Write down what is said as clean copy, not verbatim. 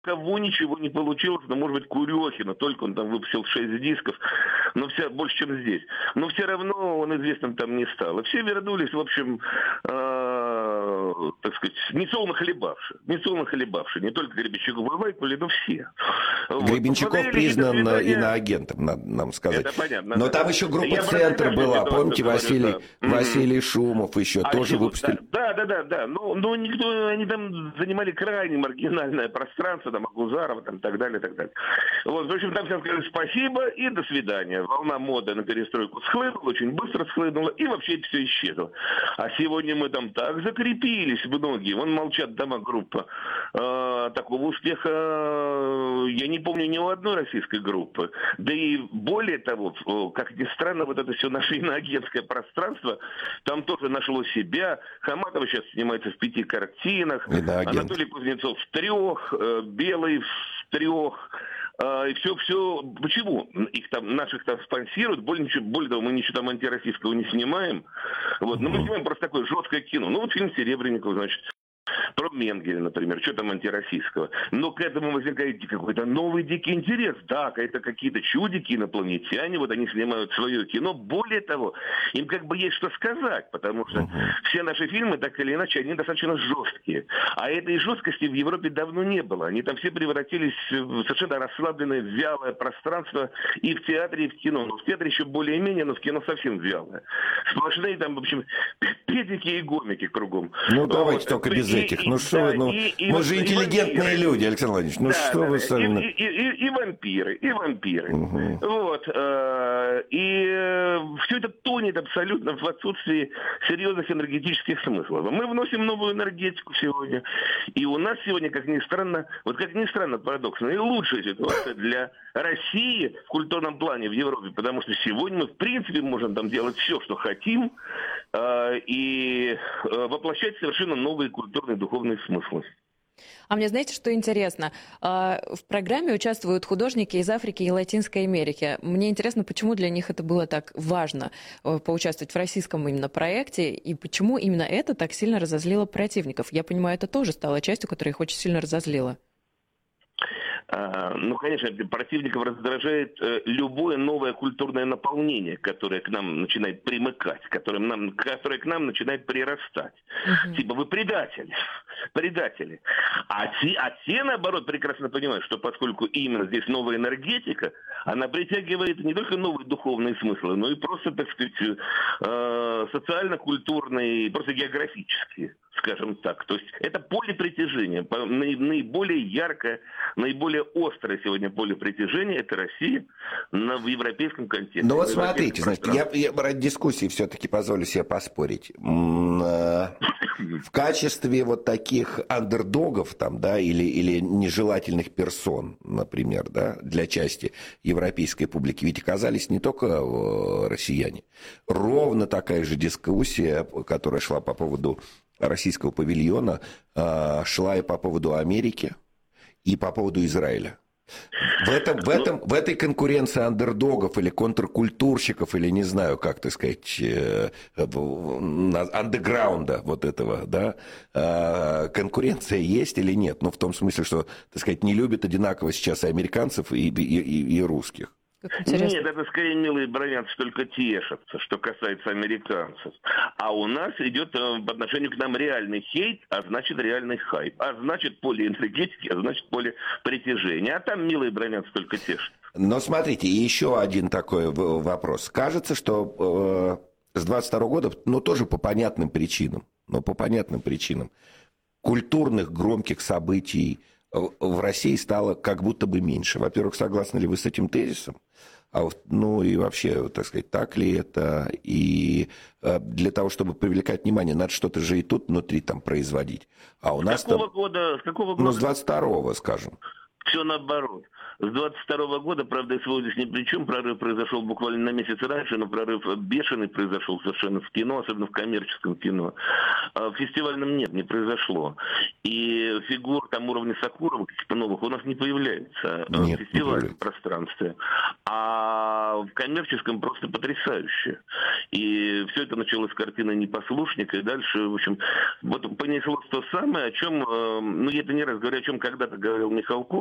кого ничего не получилось, но, может быть, Курехина, только он там выпустил 6 дисков, но больше, чем здесь. Но все равно он известным там не стал. И все вернулись, в общем, так сказать, несолоно хлебавши. Не только Гребенщиков и Вайкули, но все. Гребенщиков признан иноагентом, надо нам сказать. Это понятно. Но там еще группа «Центр» была, помните, Василий Шумов еще тоже выпустили. Да. Но никто, они там занимали крайне маргинальное пространство, там, Агузарова, там, так далее. Вот, в общем, там всем сказали спасибо и до свидания. Волна моды на перестройку схлынула, очень быстро схлынула, и вообще это все исчезло. А сегодня мы там так закрепились многие. Вон молчат дома группа. Такого успеха я не помню ни у одной российской группы. Да и более того, как ни странно, вот это все наше иноагентское пространство, там тоже нашло себя. Хаматова сейчас снимается в 5 картинах. Иноагент. Анатолий Кузнецов в 3, Белый в 3. И все. Почему? Их там, наших там спонсируют. Более того, мы ничего там антироссийского не снимаем. Вот. Но мы снимаем просто такое жесткое кино. Ну, вот фильм Серебренников, значит. Про Менгеля, например, что там антироссийского. Но к этому возникает какой-то новый дикий интерес. Да, это какие-то чудики, инопланетяне, вот они снимают свое кино. Более того, им как бы есть что сказать, потому что все наши фильмы, так или иначе, они достаточно жесткие. А этой жесткости в Европе давно не было. Они там все превратились в совершенно расслабленное, вялое пространство и в театре, и в кино. Но в театре еще более-менее, но в кино совсем вялое. Сплошные там, в общем, педики и гомики кругом. Ну, давайте только без этих. Ну что вы, мы же интеллигентные люди, Александр Владимирович. Ну что вы сами... И вампиры. Вот. И все это тонет абсолютно в отсутствии серьезных энергетических смыслов. Мы вносим новую энергетику сегодня. И у нас сегодня, как ни странно, парадокс, наилучшая ситуация для России в культурном плане в Европе, потому что сегодня мы, в принципе, можем там делать все, что хотим, и воплощать совершенно новые культурные духовные смыслы. А мне, знаете, что интересно? В программе участвуют художники из Африки и Латинской Америки. Мне интересно, почему для них это было так важно поучаствовать в российском именно проекте, и почему именно это так сильно разозлило противников. Я понимаю, это тоже стало частью, которая их очень сильно разозлила. Ну, конечно, противников раздражает любое новое культурное наполнение, которое к нам начинает примыкать, которое к нам начинает прирастать. Типа вы предатели. А те, наоборот, прекрасно понимают, что поскольку именно здесь новая энергетика, она притягивает не только новые духовные смыслы, но и просто, так сказать, социально-культурные, просто географические, скажем так. То есть это поле притяжения, наиболее яркое, наиболее острое сегодня поле притяжения — это Россия в европейском контексте. Ну вот смотрите, значит, я ради дискуссии все-таки позволю себе поспорить. В качестве вот таких андердогов там, да, или нежелательных персон, например, да, для части европейской публики, ведь оказались не только россияне. Ровно такая же дискуссия, которая шла по поводу российского павильона, шла и по поводу Америки, и по поводу Израиля. В этой конкуренции андердогов или контркультурщиков, или не знаю, как, так сказать, андеграунда вот этого, да, конкуренция есть или нет? Ну, в том смысле, что, так сказать, не любят одинаково сейчас и американцев, и русских. Нет, это скорее милые бронятся, только тешатся, что касается американцев. А у нас идет по отношению к нам реальный хейт, а значит реальный хайп. А значит поле энергетики, а значит поле притяжения. А там милые бронятся, только тешатся. Но смотрите, еще один такой вопрос. Кажется, что с 22 года, ну тоже по понятным причинам, культурных громких событий в России стало как будто бы меньше. Во-первых, согласны ли вы с этим тезисом? Ну и вообще, так сказать, так ли это? И для того, чтобы привлекать внимание, надо что-то же и тут внутри там производить. А у нас с какого года? Ну, с 22-го, скажем. Все наоборот. С 22 года, правда, СВО здесь ни при чем, прорыв произошел буквально на месяц раньше, но прорыв бешеный произошел совершенно в кино, особенно в коммерческом кино. А в фестивальном нет, не произошло. И фигур там уровня Сакурова, каких-то новых, у нас не появляется в фестивальном пространстве. А в коммерческом просто потрясающе. И все это началось с картины «Непослушника», и дальше, в общем, вот понеслось то самое, о чем, ну, я это не раз говорю, о чем когда-то говорил Михалков,